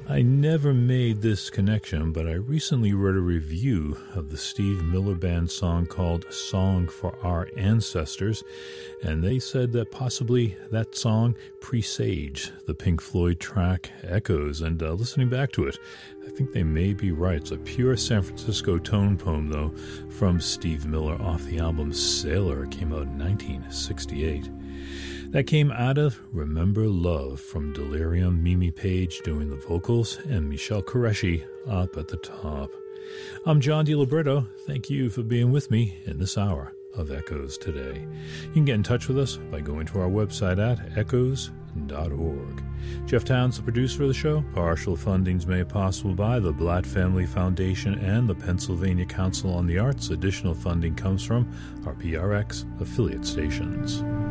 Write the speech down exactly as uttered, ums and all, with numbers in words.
I never made this connection, but I recently read a review of the Steve Miller Band song called Song for Our Ancestors, and they said that possibly that song presaged the Pink Floyd track Echoes, and uh, listening back to it, I think they may be right. It's a pure San Francisco tone poem, though, from Steve Miller off the album Sailor. It came out in nineteen sixty-eight. That came out of Remember Love from Delirium, Mimi Page doing the vocals, and Michel Qureshi up at the top. I'm John DiLiberto. Thank you for being with me in this hour of Echoes today. You can get in touch with us by going to our website at echoes dot org. Jeff Towns, the producer of the show. Partial funding's made possible by the Blatt Family Foundation and the Pennsylvania Council on the Arts. Additional funding comes from our P R X affiliate stations.